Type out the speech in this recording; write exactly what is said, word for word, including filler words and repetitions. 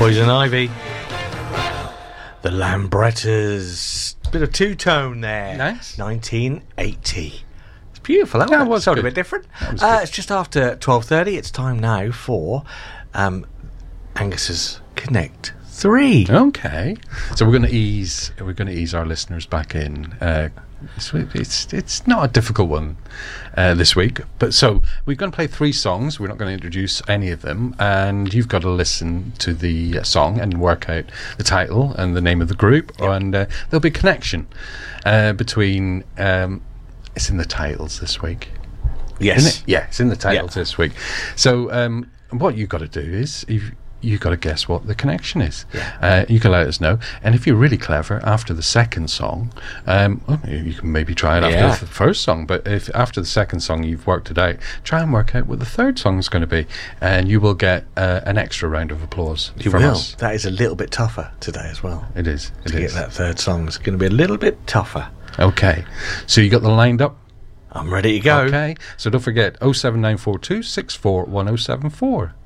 Poison Ivy. The Lambrettas. Bit of two-tone there. Nice. nineteen eighty. It's beautiful, that That one. was It's a good. bit different. was Uh, good. it's just after twelve thirty. It's time now for um, Angus's Connect three. Okay, so we're going to ease we're going to ease our listeners back in. Uh, it's, it's it's not a difficult one uh, this week, but so we're going to play three songs. We're not going to introduce any of them, and you've got to listen to the uh, song and work out the title and the name of the group, Yep. and uh, there'll be a connection uh, between. Um, it's in the titles this week. Yes. Isn't it? Yeah, it's in the titles Yeah. this week. So um, what you've got to do is you've, you've got to guess what the connection is. Yeah. Uh, you can let us know. And if you're really clever, after the second song, um, well, you can maybe try it after Yeah. the first song. But if after the second song you've worked it out, try and work out what the third song is going to be. And you will get uh, an extra round of applause You from will. us. That is a little bit tougher today as well. It is. It To get is. that third song, it's going to be a little bit tougher. Okay. So you got them lined up? I'm ready to go. Okay. So don't forget oh seven nine four two six four one oh seven four.